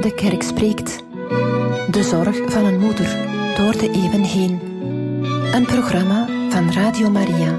De kerk spreekt. De zorg van een moeder door de eeuwen heen. Een programma van Radio Maria.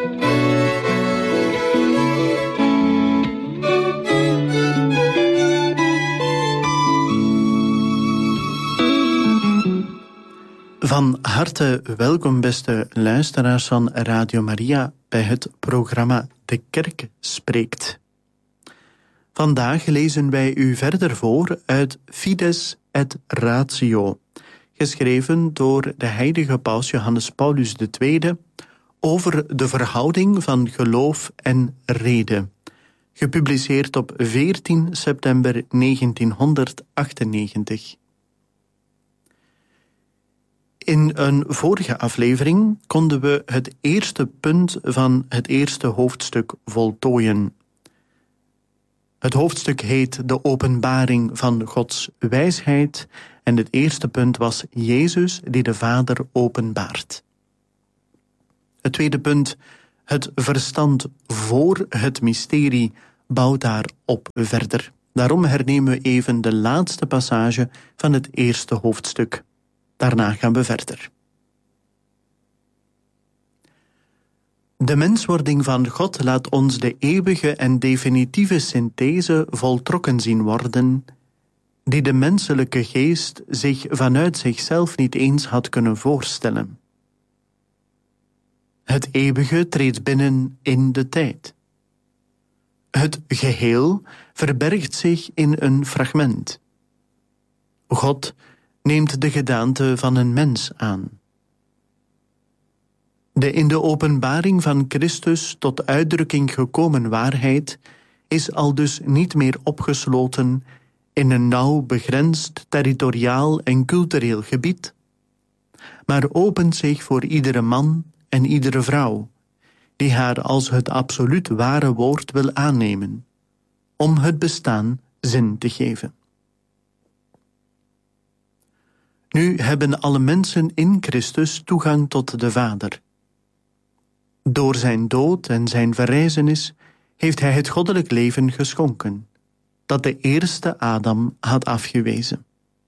Van harte welkom, beste luisteraars van Radio Maria, bij het programma De Kerk Spreekt. Vandaag lezen wij u verder voor uit Fides et Ratio, geschreven door de heilige paus Johannes Paulus II over de verhouding van geloof en rede, gepubliceerd op 14 september 1998. In een vorige aflevering konden we het eerste punt van het eerste hoofdstuk voltooien. Het hoofdstuk heet De openbaring van Gods wijsheid en het eerste punt was Jezus die de Vader openbaart. Het tweede punt, het verstand voor het mysterie, bouwt daarop verder. Daarom hernemen we even de laatste passage van het eerste hoofdstuk. Daarna gaan we verder. De menswording van God laat ons de eeuwige en definitieve synthese voltrokken zien worden, die de menselijke geest zich vanuit zichzelf niet eens had kunnen voorstellen. Het eeuwige treedt binnen in de tijd. Het geheel verbergt zich in een fragment. God neemt de gedaante van een mens aan. De in de openbaring van Christus tot uitdrukking gekomen waarheid is aldus niet meer opgesloten in een nauw begrensd territoriaal en cultureel gebied, maar opent zich voor iedere man en iedere vrouw, die haar als het absoluut ware woord wil aannemen, om het bestaan zin te geven. Nu hebben alle mensen in Christus toegang tot de Vader. Door zijn dood en zijn verrijzenis heeft hij het goddelijk leven geschonken, dat de eerste Adam had afgewezen.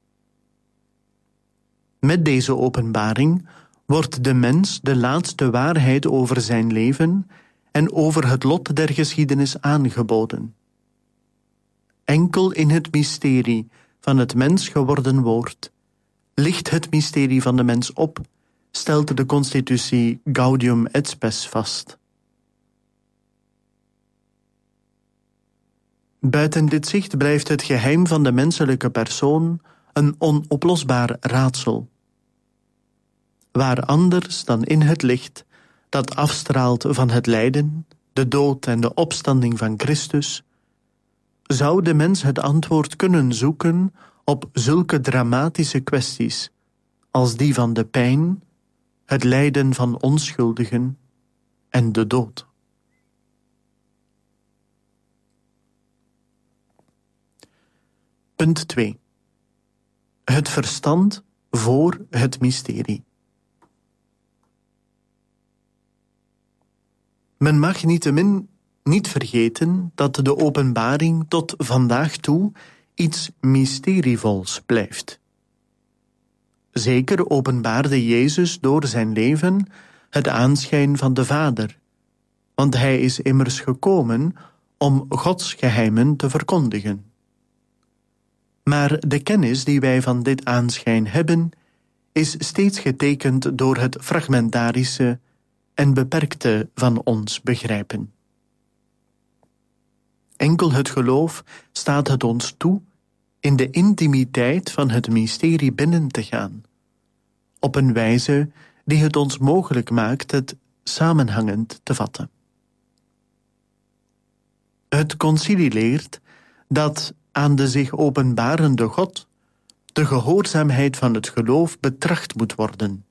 Met deze openbaring wordt de mens de laatste waarheid over zijn leven en over het lot der geschiedenis aangeboden. Enkel in het mysterie van het mens geworden woord ligt het mysterie van de mens op, stelt de constitutie Gaudium et Spes vast. Buiten dit zicht blijft het geheim van de menselijke persoon een onoplosbaar raadsel. Waar anders dan in het licht dat afstraalt van het lijden, de dood en de opstanding van Christus, zou de mens het antwoord kunnen zoeken op zulke dramatische kwesties als die van de pijn, het lijden van onschuldigen en de dood. Punt 2. Het verstand voor het mysterie. Men mag niettemin niet vergeten dat de openbaring tot vandaag toe iets mysterievols blijft. Zeker openbaarde Jezus door zijn leven het aanschijn van de Vader, want hij is immers gekomen om Gods geheimen te verkondigen. Maar de kennis die wij van dit aanschijn hebben, is steeds getekend door het fragmentarische en beperkte van ons begrijpen. Enkel het geloof staat het ons toe in de intimiteit van het mysterie binnen te gaan, op een wijze die het ons mogelijk maakt het samenhangend te vatten. Het concilie leert dat aan de zich openbarende God de gehoorzaamheid van het geloof betracht moet worden.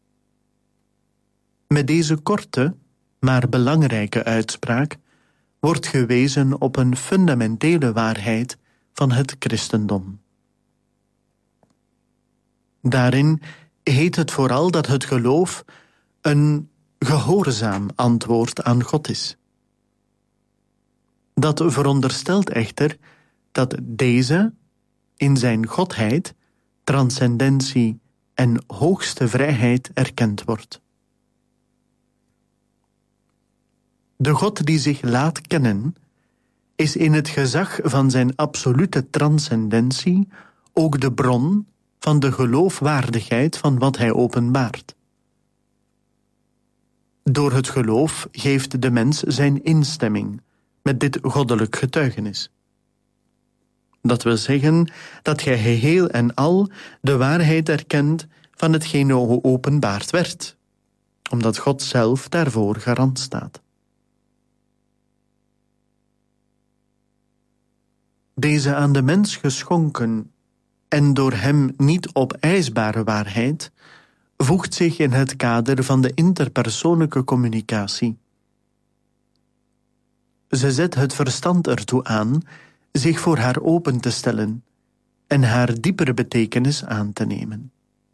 Met deze korte, maar belangrijke uitspraak wordt gewezen op een fundamentele waarheid van het christendom. Daarin heet het vooral dat het geloof een gehoorzaam antwoord aan God is. Dat veronderstelt echter dat deze in zijn godheid, transcendentie en hoogste vrijheid erkend wordt. De God die zich laat kennen, is in het gezag van zijn absolute transcendentie ook de bron van de geloofwaardigheid van wat hij openbaart. Door het geloof geeft de mens zijn instemming met dit goddelijk getuigenis. Dat wil zeggen dat gij geheel en al de waarheid erkent van hetgeen geopenbaard werd, omdat God zelf daarvoor garant staat. Deze aan de mens geschonken en door hem niet opeisbare waarheid voegt zich in het kader van de interpersoonlijke communicatie. Ze zet het verstand ertoe aan zich voor haar open te stellen en haar diepere betekenis aan te nemen.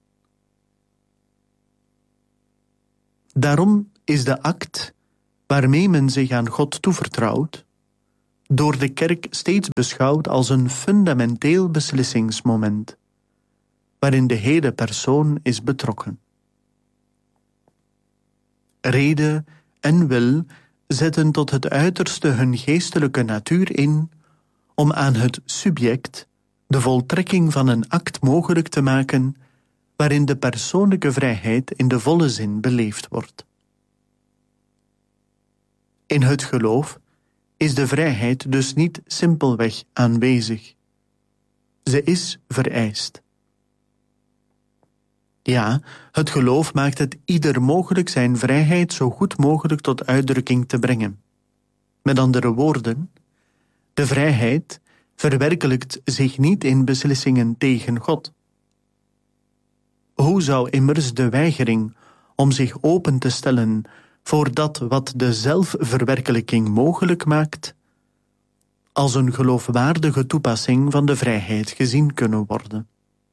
Daarom is de act waarmee men zich aan God toevertrouwt door de kerk steeds beschouwd als een fundamenteel beslissingsmoment, waarin de hele persoon is betrokken. Rede en wil zetten tot het uiterste hun geestelijke natuur in om aan het subject de voltrekking van een act mogelijk te maken waarin de persoonlijke vrijheid in de volle zin beleefd wordt. In het geloof is de vrijheid dus niet simpelweg aanwezig. Ze is vereist. Ja, het geloof maakt het ieder mogelijk zijn vrijheid zo goed mogelijk tot uitdrukking te brengen. Met andere woorden, de vrijheid verwerkelijkt zich niet in beslissingen tegen God. Hoe zou immers de weigering om zich open te stellen voor dat wat de zelfverwerkelijking mogelijk maakt, als een geloofwaardige toepassing van de vrijheid gezien kunnen worden?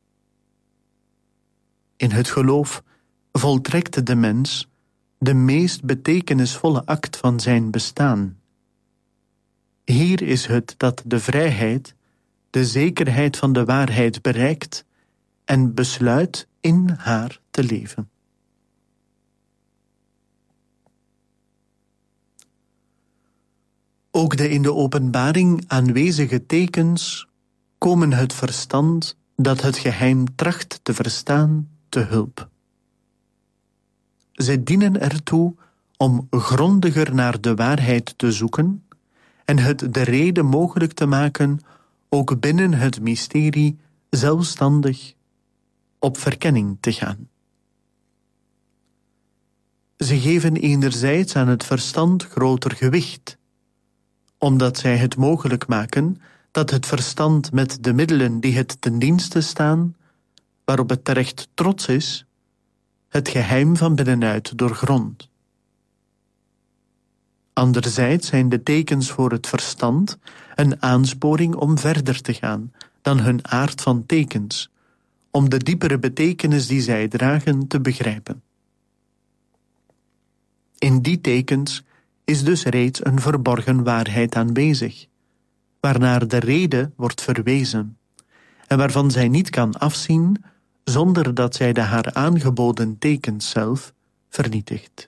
In het geloof voltrekt de mens de meest betekenisvolle act van zijn bestaan. Hier is het dat de vrijheid de zekerheid van de waarheid bereikt en besluit in haar te leven. Ook de in de openbaring aanwezige tekens komen het verstand dat het geheim tracht te verstaan te hulp. Zij dienen ertoe om grondiger naar de waarheid te zoeken en het de reden mogelijk te maken ook binnen het mysterie zelfstandig op verkenning te gaan. Ze geven enerzijds aan het verstand groter gewicht, omdat zij het mogelijk maken dat het verstand met de middelen die het ten dienste staan, waarop het terecht trots is, het geheim van binnenuit doorgrondt. Anderzijds zijn de tekens voor het verstand een aansporing om verder te gaan dan hun aard van tekens, om de diepere betekenis die zij dragen te begrijpen. In die tekens is dus reeds een verborgen waarheid aanwezig, waarnaar de rede wordt verwezen, en waarvan zij niet kan afzien zonder dat zij de haar aangeboden tekens zelf vernietigt.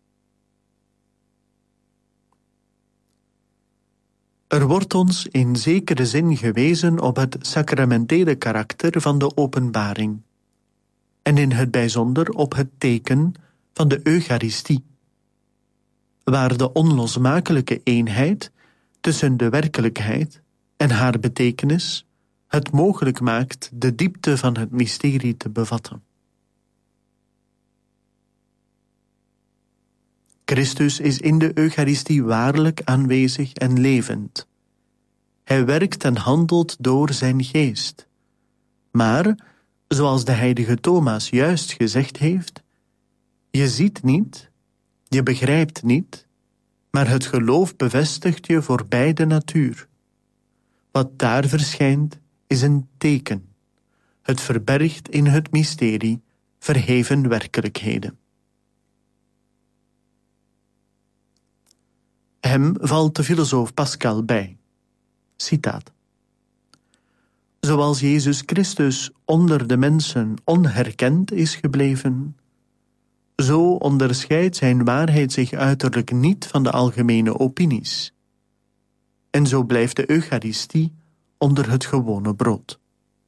Er wordt ons in zekere zin gewezen op het sacramentele karakter van de openbaring, en in het bijzonder op het teken van de Eucharistie, waar de onlosmakelijke eenheid tussen de werkelijkheid en haar betekenis het mogelijk maakt de diepte van het mysterie te bevatten. Christus is in de Eucharistie waarlijk aanwezig en levend. Hij werkt en handelt door zijn geest. Maar, zoals de heilige Thomas juist gezegd heeft, je ziet niet, je begrijpt niet, maar het geloof bevestigt je voor beide natuur. Wat daar verschijnt is een teken. Het verbergt in het mysterie verheven werkelijkheden. Hem valt de filosoof Pascal bij. Citaat. Zo zoals Jezus Christus onder de mensen onherkend is gebleven, zo onderscheidt zijn waarheid zich uiterlijk niet van de algemene opinies. En zo blijft de Eucharistie onder het gewone brood.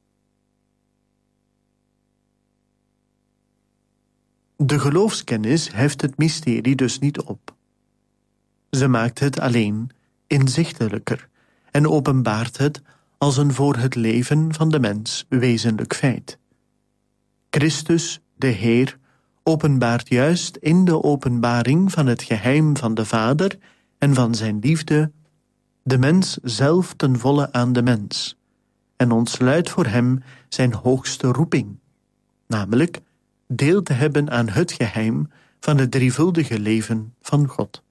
De geloofskennis heft het mysterie dus niet op. Ze maakt het alleen inzichtelijker en openbaart het als een voor het leven van de mens wezenlijk feit. Christus, de Heer, openbaart juist in de openbaring van het geheim van de Vader en van zijn liefde de mens zelf ten volle aan de mens en ontsluit voor hem zijn hoogste roeping, namelijk deel te hebben aan het geheim van het drievuldige leven van God.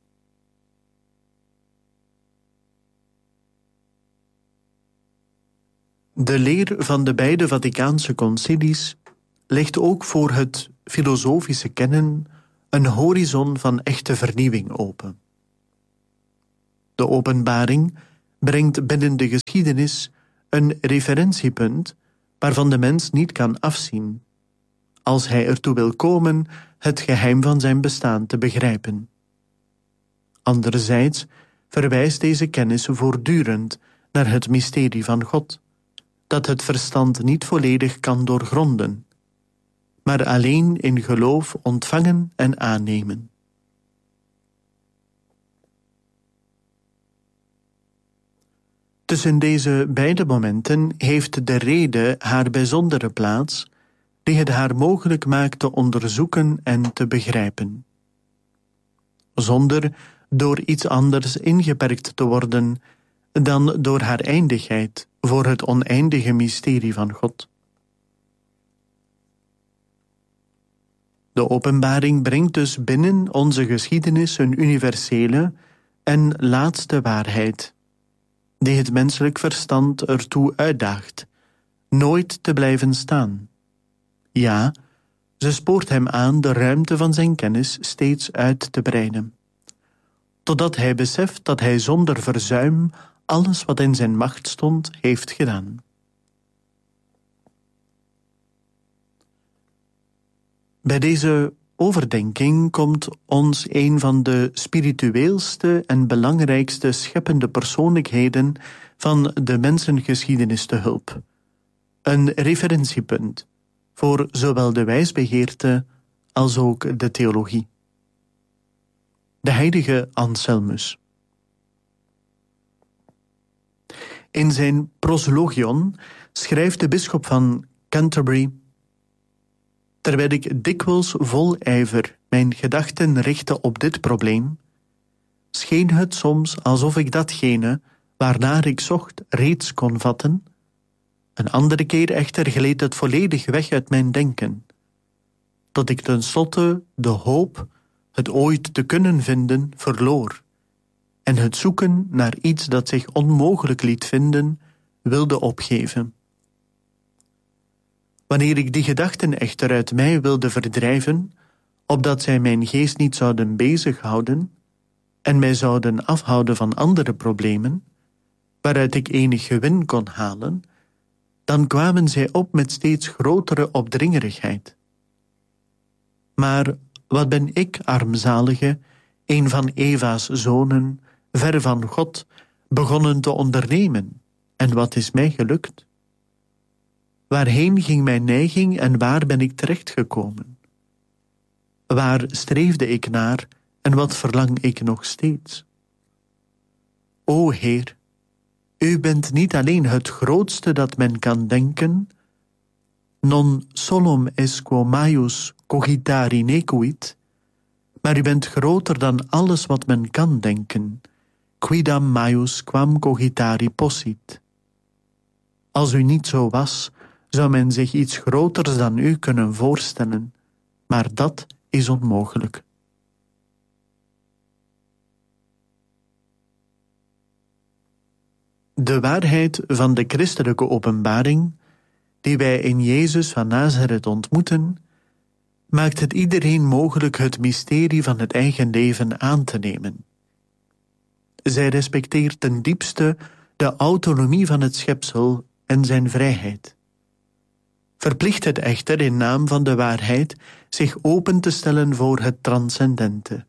De leer van de beide Vaticaanse concilies legt ook voor het filosofische kennen een horizon van echte vernieuwing open. De openbaring brengt binnen de geschiedenis een referentiepunt waarvan de mens niet kan afzien, als hij ertoe wil komen het geheim van zijn bestaan te begrijpen. Anderzijds verwijst deze kennis voortdurend naar het mysterie van God, dat het verstand niet volledig kan doorgronden, maar alleen in geloof ontvangen en aannemen. Tussen deze beide momenten heeft de rede haar bijzondere plaats, die het haar mogelijk maakt te onderzoeken en te begrijpen. Zonder door iets anders ingeperkt te worden dan door haar eindigheid voor het oneindige mysterie van God. De openbaring brengt dus binnen onze geschiedenis een universele en laatste waarheid, die het menselijk verstand ertoe uitdaagt nooit te blijven staan. Ja, ze spoort hem aan de ruimte van zijn kennis steeds uit te breiden, totdat hij beseft dat hij zonder verzuim alles wat in zijn macht stond heeft gedaan. Bij deze overdenking komt ons een van de spiritueelste en belangrijkste scheppende persoonlijkheden van de mensengeschiedenis te hulp. Een referentiepunt voor zowel de wijsbegeerte als ook de theologie. De heilige Anselmus. In zijn Proslogion schrijft de bisschop van Canterbury: terwijl ik dikwijls vol ijver mijn gedachten richtte op dit probleem, scheen het soms alsof ik datgene waarnaar ik zocht reeds kon vatten. Een andere keer echter gleed het volledig weg uit mijn denken, tot ik tenslotte de hoop het ooit te kunnen vinden verloor en het zoeken naar iets dat zich onmogelijk liet vinden wilde opgeven. Wanneer ik die gedachten echter uit mij wilde verdrijven, opdat zij mijn geest niet zouden bezighouden en mij zouden afhouden van andere problemen, waaruit ik enig gewin kon halen, dan kwamen zij op met steeds grotere opdringerigheid. Maar wat ben ik, armzalige, een van Eva's zonen, ver van God, begonnen te ondernemen, en wat is mij gelukt? Waarheen ging mijn neiging en waar ben ik terechtgekomen? Waar streefde ik naar en wat verlang ik nog steeds? O Heer, u bent niet alleen het grootste dat men kan denken, non solum est quo maius cogitari nequit, maar u bent groter dan alles wat men kan denken, quidam maius quam cogitari possit. Als u niet zo was, zou men zich iets groters dan u kunnen voorstellen, maar dat is onmogelijk. De waarheid van de christelijke openbaring, die wij in Jezus van Nazareth ontmoeten, maakt het iedereen mogelijk het mysterie van het eigen leven aan te nemen. Zij respecteert ten diepste de autonomie van het schepsel en zijn vrijheid. Verplicht het echter in naam van de waarheid zich open te stellen voor het transcendente.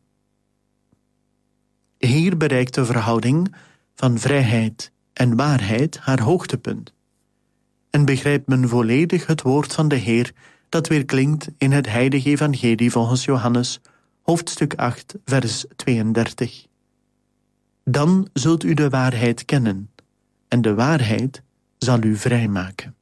Hier bereikt de verhouding van vrijheid en waarheid haar hoogtepunt. En begrijpt men volledig het woord van de Heer dat weerklinkt in het heilige evangelie volgens Johannes, hoofdstuk 8, vers 32. Dan zult u de waarheid kennen, en de waarheid zal u vrijmaken.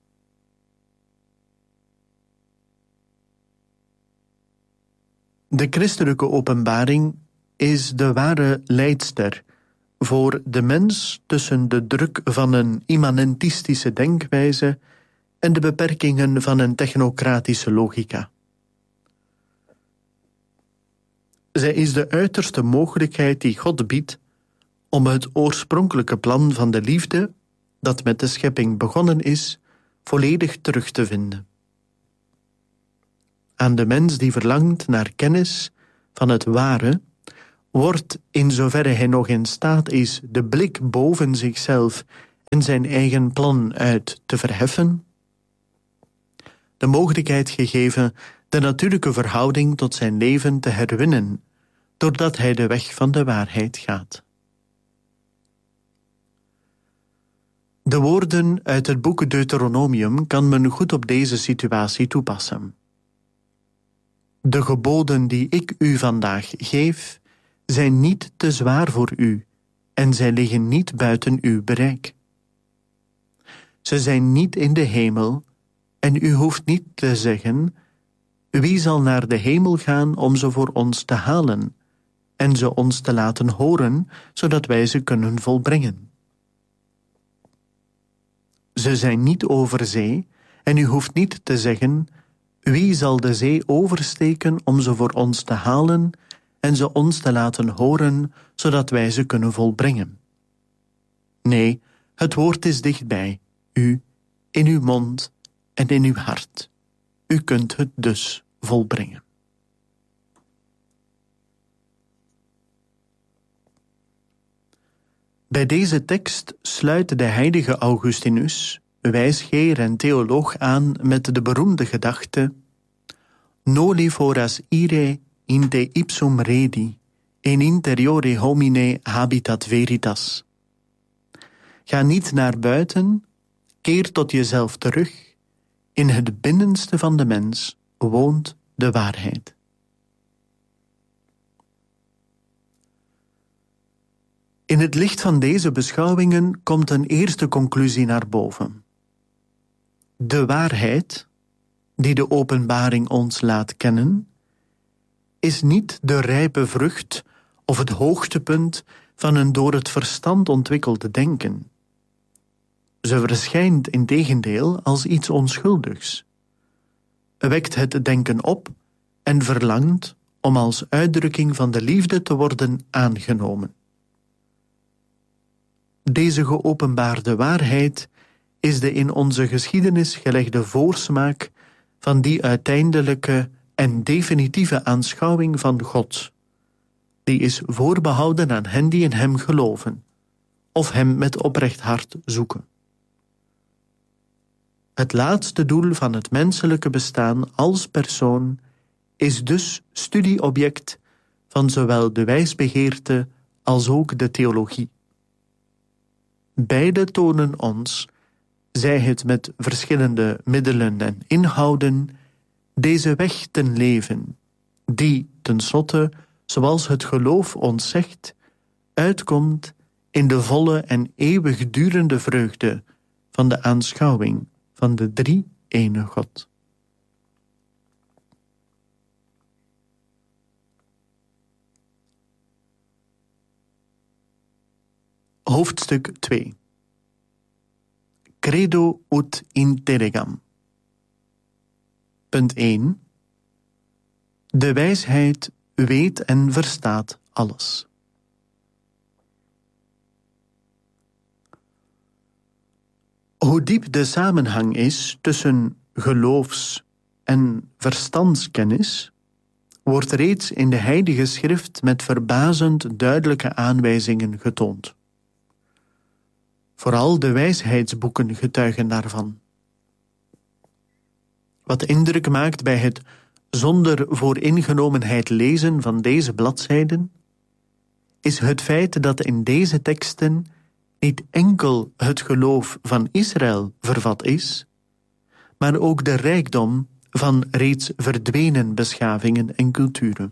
De christelijke openbaring is de ware leidster voor de mens tussen de druk van een immanentistische denkwijze en de beperkingen van een technocratische logica. Zij is de uiterste mogelijkheid die God biedt om het oorspronkelijke plan van de liefde, dat met de schepping begonnen is, volledig terug te vinden. Aan de mens die verlangt naar kennis van het ware, wordt, in zoverre hij nog in staat is de blik boven zichzelf en zijn eigen plan uit te verheffen, de mogelijkheid gegeven de natuurlijke verhouding tot zijn leven te herwinnen, doordat hij de weg van de waarheid gaat. De woorden uit het boek Deuteronomium kan men goed op deze situatie toepassen. De geboden die ik u vandaag geef, zijn niet te zwaar voor u en zij liggen niet buiten uw bereik. Ze zijn niet in de hemel en u hoeft niet te zeggen: wie zal naar de hemel gaan om ze voor ons te halen en ze ons te laten horen, zodat wij ze kunnen volbrengen. Ze zijn niet over zee en u hoeft niet te zeggen: wie zal de zee oversteken om ze voor ons te halen en ze ons te laten horen, zodat wij ze kunnen volbrengen. Nee, het woord is dichtbij, u, in uw mond en in uw hart. U kunt het dus volbrengen. Bij deze tekst sluit de heilige Augustinus, wijsgeer en theoloog, aan met de beroemde gedachte: noli foras ire in te ipsum redi, in interiore homine habitat veritas. Ga niet naar buiten, keer tot jezelf terug. In het binnenste van de mens woont de waarheid. In het licht van deze beschouwingen komt een eerste conclusie naar boven. De waarheid, die de openbaring ons laat kennen, is niet de rijpe vrucht of het hoogtepunt van een door het verstand ontwikkeld denken. Ze verschijnt integendeel als iets onschuldigs, wekt het denken op en verlangt om als uitdrukking van de liefde te worden aangenomen. Deze geopenbaarde waarheid is de in onze geschiedenis gelegde voorsmaak van die uiteindelijke en definitieve aanschouwing van God. Die is voorbehouden aan hen die in hem geloven, of hem met oprecht hart zoeken. Het laatste doel van het menselijke bestaan als persoon is dus studieobject van zowel de wijsbegeerte als ook de theologie. Beide tonen ons, zij het met verschillende middelen en inhouden, deze weg ten leven, die tenslotte, zoals het geloof ons zegt, uitkomt in de volle en eeuwigdurende vreugde van de aanschouwing van de drie-ene God. Hoofdstuk 2. Credo ut intellegam. Punt 1. De wijsheid weet en verstaat alles. Hoe diep de samenhang is tussen geloofs- en verstandskennis, wordt reeds in de Heilige Schrift met verbazend duidelijke aanwijzingen getoond. Vooral de wijsheidsboeken getuigen daarvan. Wat indruk maakt bij het zonder vooringenomenheid lezen van deze bladzijden, is het feit dat in deze teksten niet enkel het geloof van Israël vervat is, maar ook de rijkdom van reeds verdwenen beschavingen en culturen.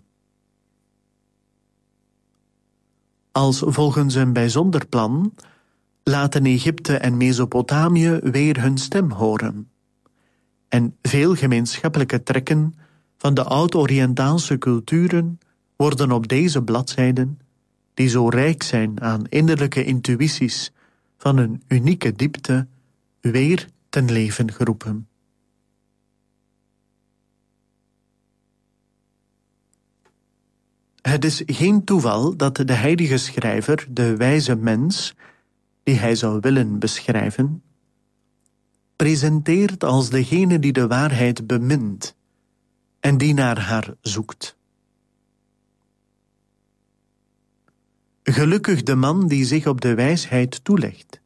Als volgens een bijzonder plan laten Egypte en Mesopotamië weer hun stem horen. En veel gemeenschappelijke trekken van de oud-Oriëntaalse culturen worden op deze bladzijden, die zo rijk zijn aan innerlijke intuïties van een unieke diepte, weer ten leven geroepen. Het is geen toeval dat de heilige schrijver de wijze mens, die hij zou willen beschrijven, presenteert als degene die de waarheid bemint en die naar haar zoekt. Gelukkig de man die zich op de wijsheid toelegt,